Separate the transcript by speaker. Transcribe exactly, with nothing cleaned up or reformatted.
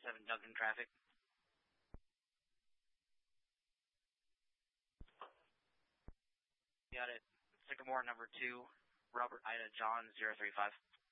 Speaker 1: seven Duncan traffic. Got it. Sycamore number two, Robert Ida John zero three five.